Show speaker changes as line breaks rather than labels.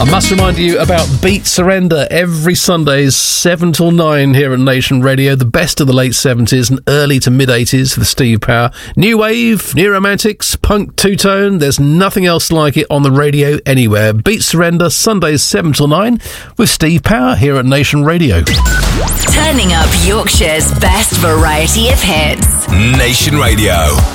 I must remind you about Beat Surrender every Sundays 7 till 9 here at Nation Radio. The best of the late 70s and early to mid 80s with Steve Power. New wave, new romantics, punk two-tone. There's nothing else like it on the radio anywhere. Beat Surrender Sundays 7 till 9 with Steve Power here at Nation Radio.
Turning up Yorkshire's best variety of hits.
Nation Radio.